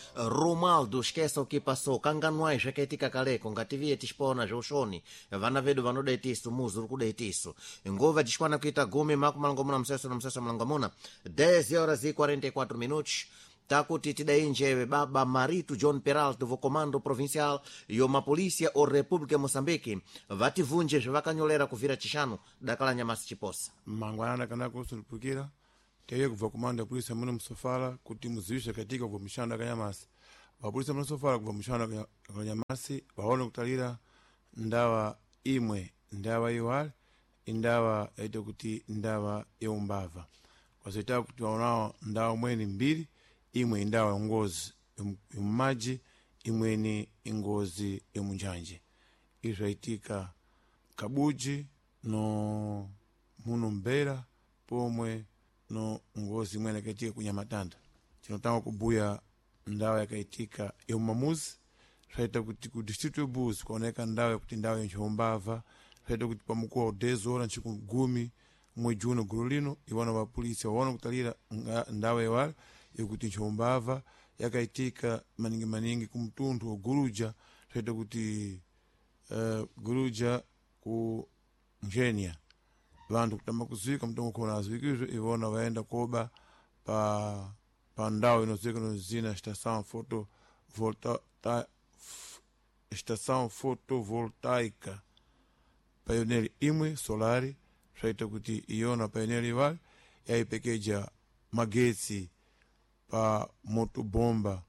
Romualdo, esqueça o que passou. Kanganuai, jaquetica caleko, ngativie tispona, joshoni. Vana vedo vanodetiso, muzo, kudetiso. Ngova dispana kuita gumi, maku malangomuna, mseso malangomuna. 10 horas e 44 minutos. Takuti tidainje baba Marito John Peralta vo comando provincial e uma polícia ou República Moçambique vativunje vakanyolera kuvira chishano dakala nyamasi chiposa mangwana kana kusulupukira teye kuva komando ya polisi muno msofala kuti muziwisha katika kuva mshanda kanyamasi vapolisi muno msofala kuva mshanda kanyamasi waone kutalira ndawa imwe ndawa iwali indawa yaito kuti ndawa yaumbava kwasita kuti waonao ndawa mweni mbili imwe indawa ngozi yumaji imweni ingozi yumunjanje izaitika kabuji no muno mbera pomwe no ngozi imwene kaitika kunyamatanda chinotanga kubuya ndawa yakaitika yumamuzi saita kuti ku district bus kuoneka ndawa kuti ndawa yonchombava saita kuti pamukuwa udezora nchiku gumi mwejuno gurulino iwana wa polisi waona kutalira ndawa yawali yokuti nchombava yakaitika maningi kumtundu wa Guruja saita kuti Guruja ku Njenia vantu kutama kuzika mtongo kona azwikizo iwana waenda koba pa ndawa inozika nozina estação fotovoltaica pioneri imwe solari saita kuti iona pioneri wali yaipekeja magetsi pa motobomba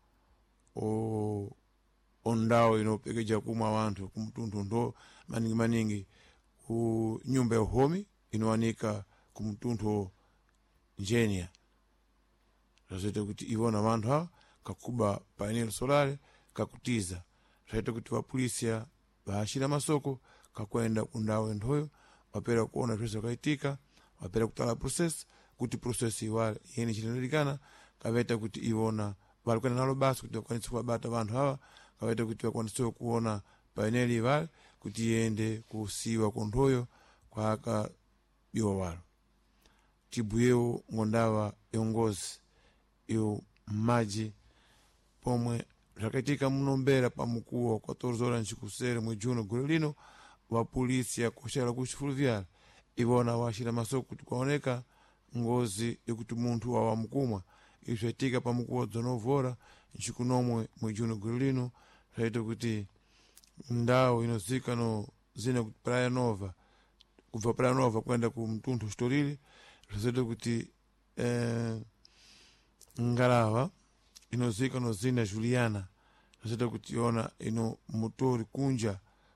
ondao inopekeja kumwa wantu kumtundu ndo maningi ku nyumba ya uhomi inoanika kumtundu Njenia saita kuti iona wantu ha kakuba pioneri solari kakutiza saita kuti wapolisia bahashira masoko kakwenda kundawe ndoyo wapera kuona tuweza kaitika wapera kutala process kuti process iwale yeni chinalikana kaveta kuti iona walikwenda nalo basi kuti wakwanisa kuwabata vantu hawa kaveta kuti wakwanisa kuona paneli iwale kuti yende kusiwa kondoyo kwa haka biwa walo tibuyeo ngondawa yongozi yu maji pomwe rakaitika mnombera pamukuwa kwa torzora nchikusere mwejuno gurulino wa polisi ya kushara kushifuluvyala iwona washira masoko kuti kwaoneka ngozi yokuti muntu wa mkumwa ishatika pamukuwa zonovora nchikunomwe mwejuno gurulino saito kuti ndao inozika no zina kuti Praia Nova kuva Praia Nova kwenda ku mtundu storili saito kuti Ngalawa inozika no zina Juliana saito kuti yona ino motori kunja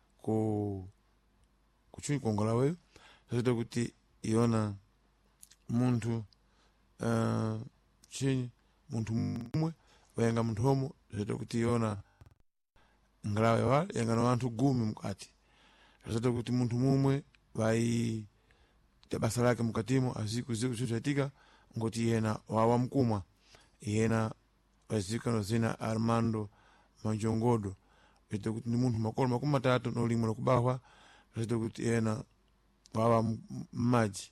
kuchuni kongolaweyo saito kuti iona muntu chini muntu mumwe wayenga muntu homo saito kuti iona Ngalawa wale yenga no wantu gumi mkati saito kuti muntu mumwe vai tabasa lake mkatimo aziku chochatika ngoti yena wawa mkumwa yena wazika no zina Armando Manjongodo saito kuti ni muntu makolo 3 no limo lokubahwa saito kuti yena wawa maji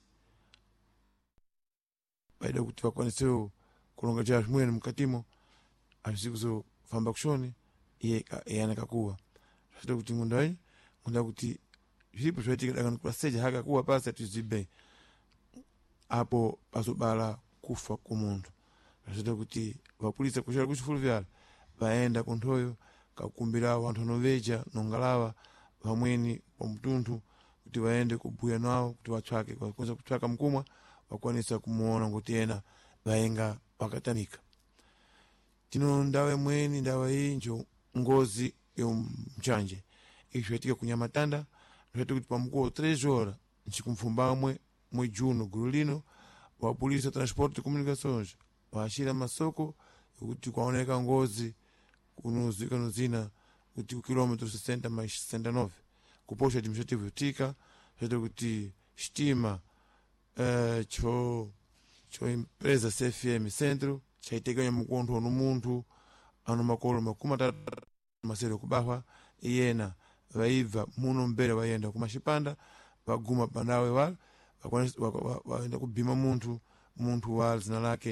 baada kuti wakwaniseo kulonga cha mwene mkatimo azikuzo famba kushoni yana kakuwa saito kuti ngunda kuti vipo swatika daga kwa stage haka kuwa pasa tuzibe hapo pasobala kufa kumuntu saito kuti wapolisi kushara kushifuluvyala baenda kontoyo kakumbira wantu noveja nongalawa vamweni wa mtundu kuti waende kubuya nao kuti wachake kwa kwanza kuchaka mkumwa wakwanisa kumuona kuti yena vaenga wakatanika tino ndawe mweni ndawa hii njo ngozi yo mchanje ikishwetika kunyamatanda nshwetika kuti pamukuwa 3 horas nchikumfumbamwe mwejuno gurulino wa polisi transport e comunicações washira masoko kuti kwaoneka ngozi kunuzika nuzina kuti kilometro 60 mais 69 kuposha administrativo tika saito kuti stima cho empresa CFM Centro chaitekanya mukontho no muntu ano makolo 3 masero kubahwa yena vaiva muno mbere vayenda kumashipanda vaguma pandawe wala waenda kubima muntu wa zina lake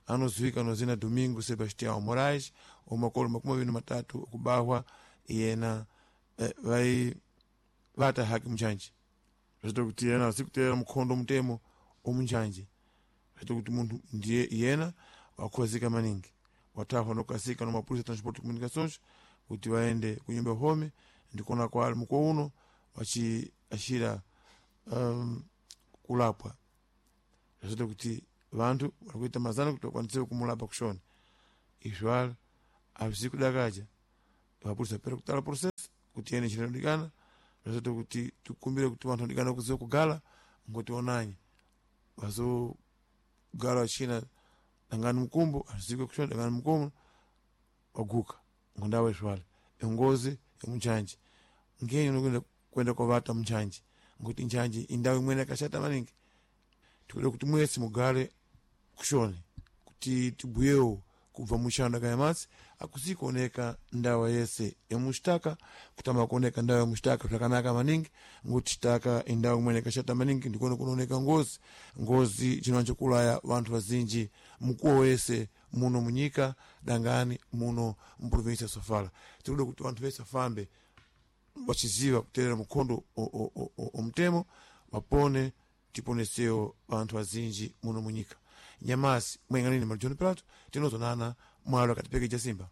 anoziwika nozina Domingo Sebastião Moraes omakolo 23 kubahwa iyena vai vata haki mchanji zvito kuti yena sikutera mukhondo mutemo omunjanji zvito kuti muntu ndiye iyena wakhozika maningi watafa nokasika no mapulisa transport communications kuti vaende kunyumba home ndikona kwa mko uno wachi ashira kulapwa zvito kuti vantu varikuita mazana kuti wakwanise kumulapa kushona izwal avisikudakaja vapulisa pera kutala process kuti yene chinodikana zvito kuti tukumbire kuti vantu ndikana kuzo kugala ngoti onanye vazo gala china dangani mkumbo azikwe kushona dangani mkumbo waguka ngondawe zwale engozi emunjanji ngenye nokunda kwenda kwavata munjanji ngoti njanji indawe imwene yakashata maningi tikude kuti mwese mugale kushone kuti tibuyeo kubva mushanda kayamasi akusikuoneka ndawa yese emushtaka kutama kuoneka ndawa emushtaka zvakanaka maningi ngoti shtaka indawa imwene yakashata maningi ndikone kunooneka ngozi chinonje kulaya vantu vazinji mukuwo wese muno munyika dangani muno muprovinsi ya Sofala tikude kuti vantu vese afambe vachiziva kuterera mukhondo omutemo vapone tiponeseo vantu vazinji muno munyika nyamasi mwenganini Marjoni Prato tinozonana mwalo katipeke cha Simba.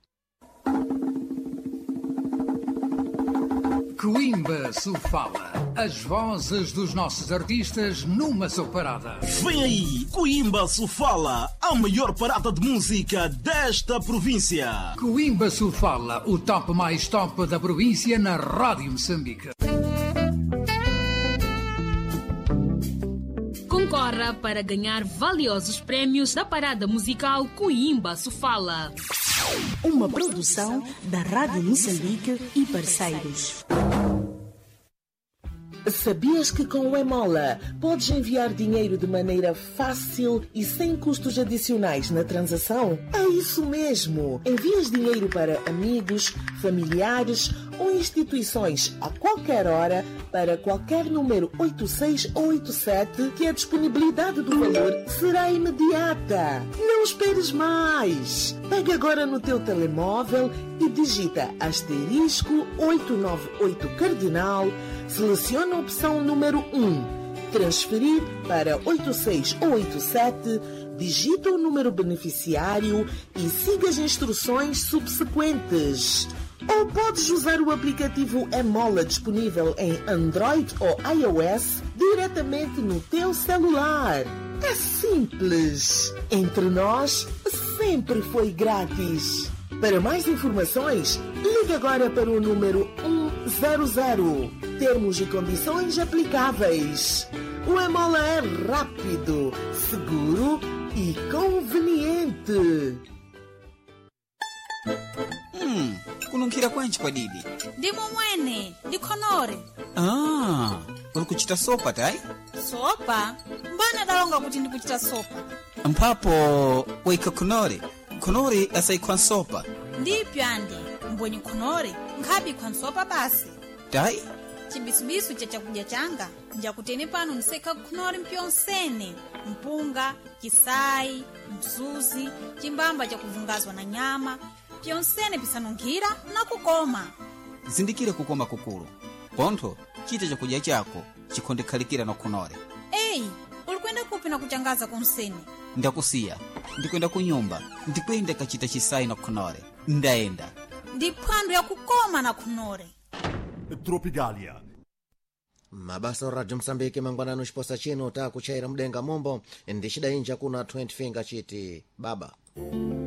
Coimbra Sulfala, as vozes dos nossos artistas numa só parada. Vem aí, Coimbra Sulfala, a maior parada de música desta província. Coimbra Sulfala, o top mais top da província na Rádio Moçambique. Concorra para ganhar valiosos prémios da parada musical Coimbra Sulfala. Uma produção da Rádio Moçambique e parceiros. Sabias que com o Emola podes enviar dinheiro de maneira fácil e sem custos adicionais na transação? É isso mesmo! Envias dinheiro para amigos, familiares ou instituições a qualquer hora para qualquer número 8687 que a disponibilidade do valor será imediata. Não esperes mais! Pega agora no teu telemóvel e digita *898 cardinal, seleciona a opção número 1, transferir para 8687, digita o número beneficiário e siga as instruções subsequentes. Ou podes usar o aplicativo Emola disponível em Android ou iOS diretamente no teu celular. É simples. Entre nós, sempre foi grátis. Para mais informações, ligue agora para o número 100. Termos e condições aplicáveis. O Emola é rápido, seguro e conveniente. Kununkira kwenchi kwa didi ndimo mwene ndikhonore. Uri kuchita sopa tai? Sopa? Mbana dalonga kuti ndikuchita sopa. Mpapo waika kunore asaikwa sopa Ndipyande mbwenye khonore nkhabi kwa sopa basi tai? Chibisubisu cha chakudya changa njakutene pano nseka khonore mpyonsene, mpunga, kisai, msuzi, chimbamba cha kuvungazwa na nyama pyonsene pisanunkhira na kukoma. Zindikire kukoma kukulu pontho chita chakudya chako chikhondekhalikira na khonore. Eyi, ulikwenda kupi na kuchangaza kunsene? Ndakusiya ndikwenda kunyumba ndikwenda kachita chisai na khonore ndaenda ndiphwando ya kukoma na khonore. Tropigalia. mabasa radio Msambiki mangwanano chiposa chino takuchaira mudenga mombo ndishida inja kuna 20 finger chiti baba.